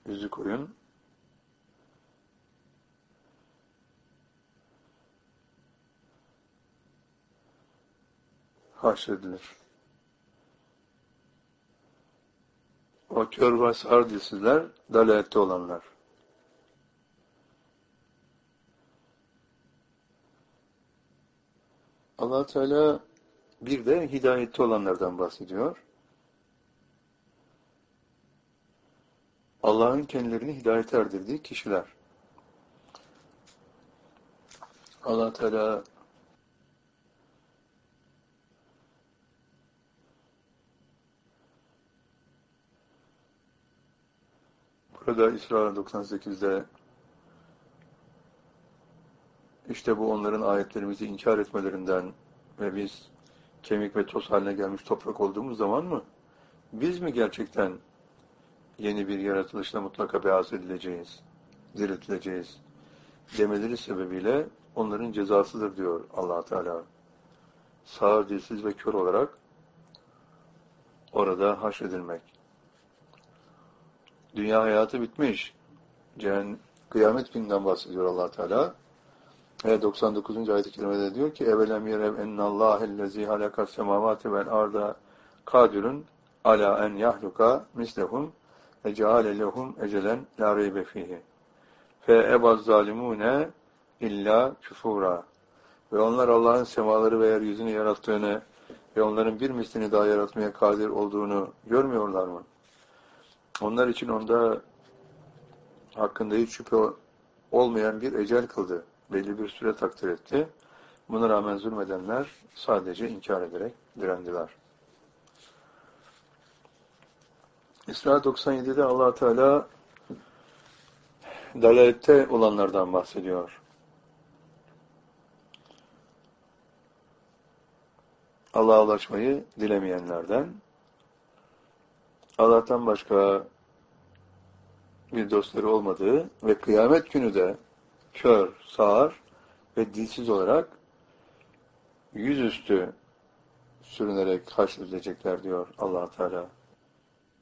yüzü koyun, haşredilir. O kör ve sağır dilsizler, dalalette olanlar. Allah Teala bir de hidayette olanlardan bahsediyor. Allah'ın kendilerini hidayete erdirdiği kişiler. Allah Teala burada İsra 98'de işte bu onların ayetlerimizi inkar etmelerinden ve biz kemik ve toz haline gelmiş toprak olduğumuz zaman mı? Biz mi gerçekten yeni bir yaratılışla mutlaka beyaz edileceğiz, diriltileceğiz demeleri sebebiyle onların cezasıdır diyor Allah Teala. Sağır, dilsiz ve kör olarak orada haşredilmek. Dünya hayatı bitmiş. Kıyamet gününden bahsediyor Allah Teala. Ve 99. ayet-i kerimede diyor ki: "Evelem yerev ennallâhellezî halakas semâvâti vel arda kâdirun alâ en yahluka mislehum ve ceale lehum ecelen lâ reybe fîhî. Fe ebaz zalimûne illa küfûrâ." Ve onlar Allah'ın semaları ve yeryüzünü yarattığını ve onların bir mislini daha yaratmaya kadir olduğunu görmüyorlar mı? Onlar için onda hakkında hiç şüphe olmayan bir ecel kıldı. Belli bir süre takdir etti. Buna rağmen zulmedenler sadece inkar ederek direndiler. İsra 97'de Allah Teala dalalette olanlardan bahsediyor. Allah'a ulaşmayı dilemeyenlerden, Allah'tan başka bir dostları olmadığı ve kıyamet günü de kör, sağır ve dilsiz olarak yüzüstü sürünerek haşredilecekler diyor Allah Teala.